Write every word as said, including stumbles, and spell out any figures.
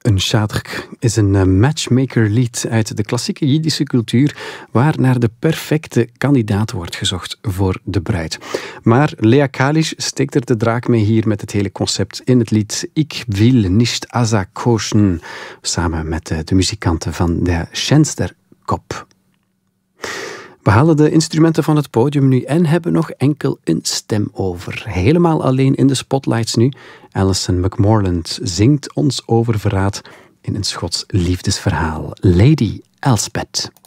Een shadrk is een uh, matchmaker-lied uit de klassieke Jiddische cultuur waar naar de perfecte kandidaat wordt gezocht voor de bruid. Maar Lea Kalisch steekt er de draak mee hier met het hele concept in het lied Ik will nicht Asakoschen, samen met uh, de muzikanten van de Schensterkop. We halen de instrumenten van het podium nu en hebben nog enkel een stem over. Helemaal alleen in de spotlights nu. Alison McMorland zingt ons over verraad in een Schots liefdesverhaal. Lady Elspeth.